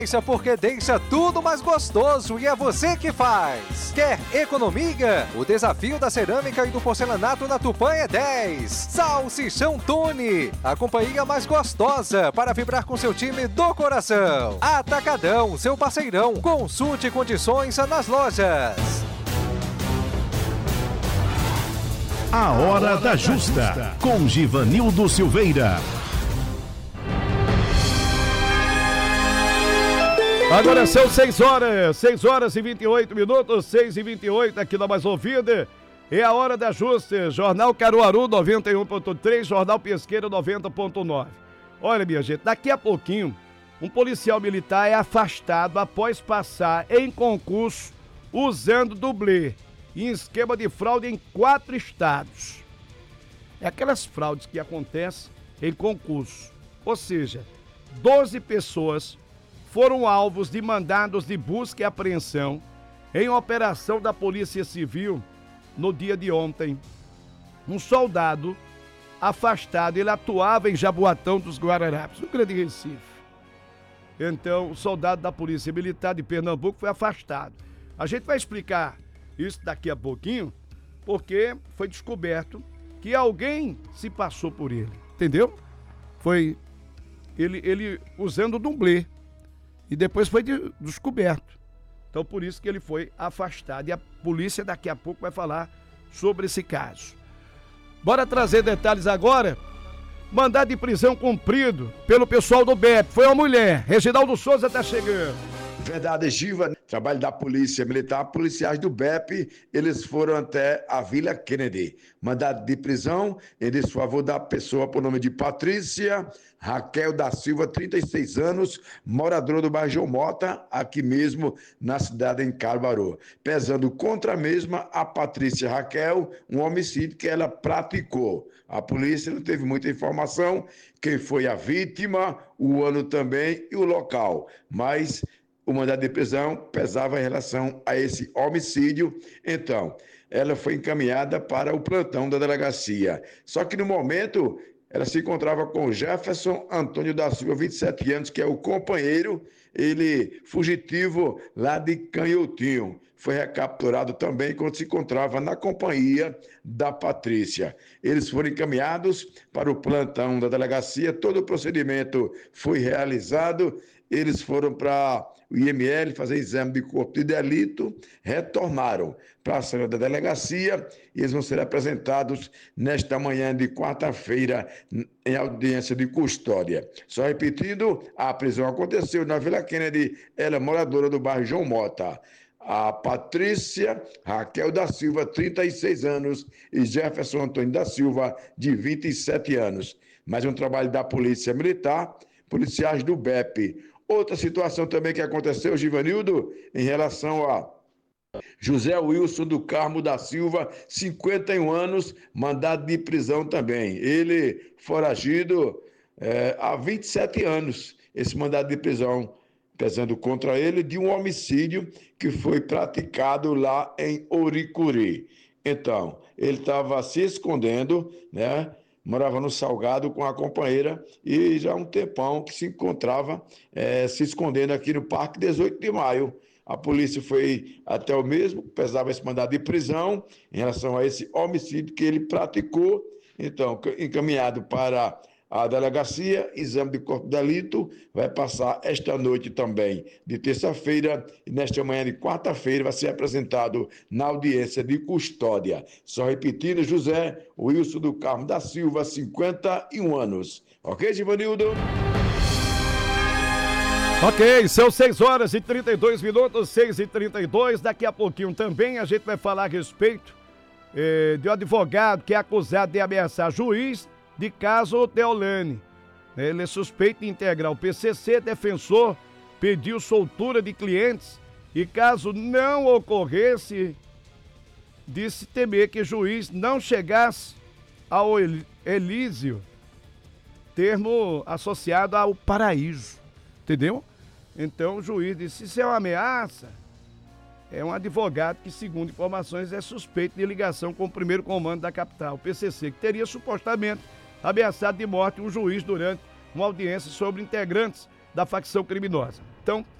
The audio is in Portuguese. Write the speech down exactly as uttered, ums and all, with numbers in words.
Porque deixa tudo mais gostoso e é você que faz. Quer economia? O desafio da cerâmica e do porcelanato na Tupã é dez. Salsichão Tune, a companhia mais gostosa para vibrar com seu time do coração. Atacadão, seu parceirão. Consulte condições nas lojas. A Hora da Justa, com Givanildo Silveira. Agora são seis horas, seis horas e vinte e oito minutos, seis e vinte e oito aqui na Mais Ouvida. É a Hora da Justa, Jornal Caruaru noventa e um ponto três, Jornal Pesqueira noventa ponto nove. Olha, minha gente, daqui a pouquinho, um policial militar é afastado após passar em concurso usando dublê em esquema de fraude em quatro estados. É aquelas fraudes que acontecem em concurso, ou seja, doze pessoas foram alvos de mandados de busca e apreensão em operação da Polícia Civil no dia de ontem. Um soldado afastado, ele atuava em Jaboatão dos Guararapes, no Grande Recife. Então, o soldado da Polícia Militar de Pernambuco foi afastado. A gente vai explicar isso daqui a pouquinho, porque foi descoberto que alguém se passou por ele, entendeu? Foi ele, ele usando o dublê. E depois foi de, descoberto. Então, por isso que ele foi afastado. E a polícia daqui a pouco vai falar sobre esse caso. Bora trazer detalhes agora. Mandado de prisão cumprido pelo pessoal do B E P. Foi uma mulher. Reginaldo Souza está chegando. Verdade, Giva. Trabalho da Polícia Militar, policiais do B E P, eles foram até a Vila Kennedy. Mandado de prisão em desfavor da pessoa por nome de Patrícia Raquel da Silva, trinta e seis anos, moradora do bairro João Mota, aqui mesmo na cidade em Caruaru. Pesando contra a mesma, a Patrícia Raquel, um homicídio que ela praticou. A polícia não teve muita informação, quem foi a vítima, o ano também e o local, mas o mandado de prisão pesava em relação a esse homicídio. Então, ela foi encaminhada para o plantão da delegacia. Só que no momento, ela se encontrava com Jefferson Antônio da Silva, vinte e sete anos, que é o companheiro, ele fugitivo lá de Canhotinho. Foi recapturado também quando se encontrava na companhia da Patrícia. Eles foram encaminhados para o plantão da delegacia, todo o procedimento foi realizado, eles foram para o I M L fazer exame de corpo de delito, retornaram para a sala da delegacia e eles vão ser apresentados nesta manhã de quarta-feira em audiência de custódia. Só repetindo, a prisão aconteceu na Vila Kennedy, ela é moradora do bairro João Mota. A Patrícia Raquel da Silva, trinta e seis anos, e Jefferson Antônio da Silva, de vinte e sete anos. Mais um trabalho da Polícia Militar, policiais do B E P. Outra situação também que aconteceu, Givanildo, em relação a José Wilson do Carmo da Silva, cinquenta e um anos, mandado de prisão também. Ele foragido é, há vinte e sete anos, esse mandado de prisão, pesando contra ele, de um homicídio que foi praticado lá em Oricuri. Então, ele estava se escondendo, né? Morava no Salgado com a companheira e já há um tempão que se encontrava é, se escondendo aqui no Parque dezoito de maio. A polícia foi até o mesmo, pesava esse mandado de prisão em relação a esse homicídio que ele praticou. Então, encaminhado para a delegacia, exame de corpo de delito, vai passar esta noite também de terça-feira e nesta manhã de quarta-feira vai ser apresentado na audiência de custódia. Só repetindo, José Wilson do Carmo da Silva, cinquenta e um anos. Ok, Givanildo? Ok, são seis horas e trinta e dois minutos, seis e trinta e dois. Daqui a pouquinho também a gente vai falar a respeito eh, de um advogado que é acusado de ameaçar juiz de caso Deolane. Ele é suspeito de integrar o P C C, defensor pediu soltura de clientes e caso não ocorresse, disse temer que o juiz não chegasse ao Elísio, termo associado ao paraíso, entendeu? Então o juiz disse, isso é uma ameaça, é um advogado que, segundo informações, é suspeito de ligação com o primeiro comando da capital, o P C C, que teria supostamente ameaçado de morte um juiz durante uma audiência sobre integrantes da facção criminosa. Então,